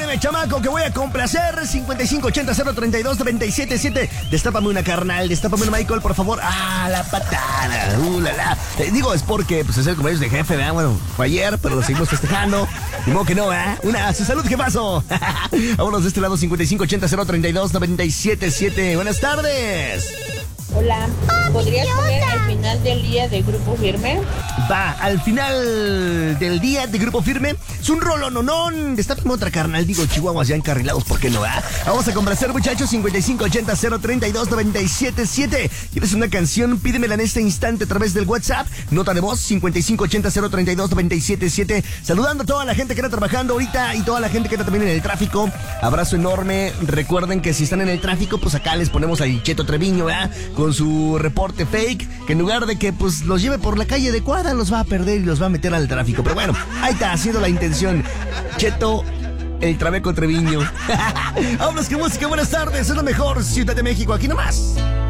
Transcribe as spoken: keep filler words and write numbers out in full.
Apóyame, chamaco, que voy a complacer. cincuenta y cinco ochenta cero treinta y dos noventa y siete siete. Destápame una, carnal. Destápame una, Michael, por favor. Ah, la patada. Uh, la, la. Eh, digo, es porque pues, es el cumpleaños de jefe, ¿verdad? Bueno, fue ayer, pero lo seguimos festejando. Ni modo que no, ¿eh? Una, a su salud, ¿qué pasó? Vámonos de este lado, cincuenta y cinco ochenta cero treinta y dos noventa y siete siete. Buenas tardes. Hola, ¿podrías poner al final del día de Grupo Firme? Va, al final del día de Grupo Firme. Es un rolononón. Destápame otra, carnal. Digo, chihuahuas ya encarrilados, ¿por qué no? ¿Ah? Vamos a complacer, muchachos. cincuenta y cinco ochenta cero treinta y dos noventa y siete siete. ¿Quieres una canción? Pídemela en este instante a través del WhatsApp. Nota de voz, cincuenta y cinco ochenta cero treinta y dos noventa y siete siete. Saludando a toda la gente que está trabajando ahorita y toda la gente que está también en el tráfico. Abrazo enorme. Recuerden que si están en el tráfico, pues acá les ponemos al Cheto Treviño, ¿verdad? Con su reporte fake, que en lugar de que pues los lleve por la calle adecuada, los va a perder y los va a meter al tráfico. Pero bueno, ahí está haciendo la intención. Cheto, el Trabeco Treviño. Vámonos, que música, buenas tardes, es lo mejor, Ciudad de México, aquí nomás.